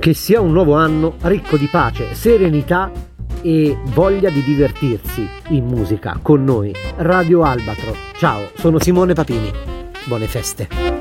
che sia un nuovo anno ricco di pace, serenità e voglia di divertirsi in musica con noi. Radio Albatro. Ciao, sono Simone Papini. Buone feste.